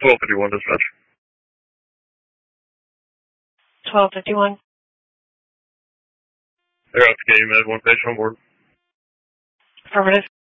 1251 dispatch. 1251. They're out to get you, med. One patient on board. Affirmative.